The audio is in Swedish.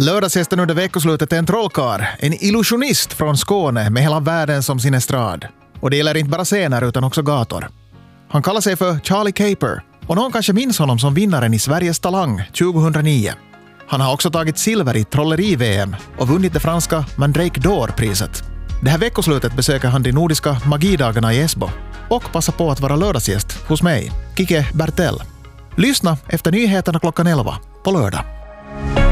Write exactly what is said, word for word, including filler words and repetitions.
Lördagsgästen under veckoslutet är en trollkarl, en illusionist från Skåne med hela världen som sin estrad. Och det gäller inte bara scener utan också gator. Han kallar sig för Charlie Caper och någon kanske minns honom som vinnaren i Sveriges Talang tjugohundranio. Han har också tagit silver i trolleri-V M och vunnit det franska Mandrake d'Or-priset. Det här veckoslutet besöker han de nordiska magidagarna i Esbo och passar på att vara lördagsgäst hos mig, Kike Bertell. Lyssna efter nyheterna klockan elva på lördag.